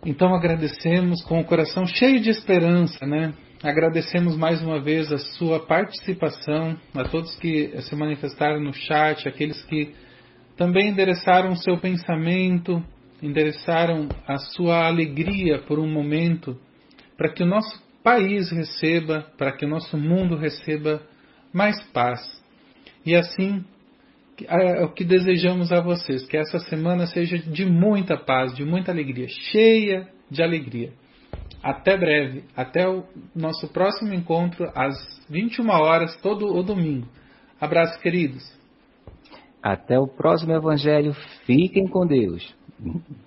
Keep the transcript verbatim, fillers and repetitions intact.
Então agradecemos com o coração cheio de esperança, né? Agradecemos mais uma vez a sua participação, a todos que se manifestaram no chat, aqueles que também endereçaram o seu pensamento, endereçaram a sua alegria por um momento, para que o nosso país receba, para que o nosso mundo receba mais paz. E assim, é o que desejamos a vocês, que essa semana seja de muita paz, de muita alegria, cheia de alegria. Até breve, até o nosso próximo encontro às vinte e uma horas, todo o domingo. Abraço, queridos. Até o próximo Evangelho. Fiquem com Deus.